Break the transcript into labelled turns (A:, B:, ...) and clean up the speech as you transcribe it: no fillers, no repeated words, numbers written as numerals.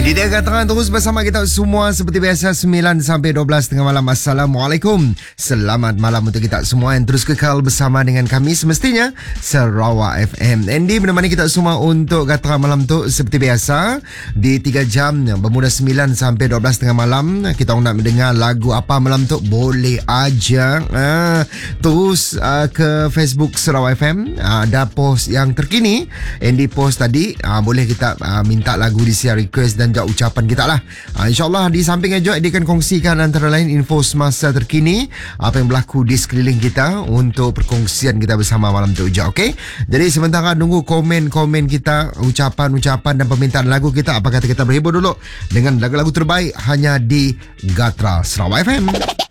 A: Ini dia katakan terus bersama kita semua seperti biasa 9 sampai 12 tengah malam. Assalamualaikum. Selamat malam untuk kita semua yang terus kekal bersama dengan kami semestinya Sarawak FM. Andy menemani kita semua untuk katakan malam tu seperti biasa di 3 jam bermula 9 sampai 12 tengah malam. Kita nak mendengar lagu apa malam tu boleh aja. Terus ke Facebook Sarawak FM, ada post yang terkini. Andy post tadi, boleh kita minta lagu di share request dan juga ucapan kita lah. InsyaAllah di samping juga dia akan kongsikan antara lain info semasa terkini, apa yang berlaku di sekeliling kita untuk perkongsian kita bersama malam tu je. Okay? Jadi sementara nunggu komen-komen kita, ucapan-ucapan dan permintaan lagu kita, apa kata kita berhibur dulu dengan lagu-lagu terbaik hanya di Gatra Sarawak FM.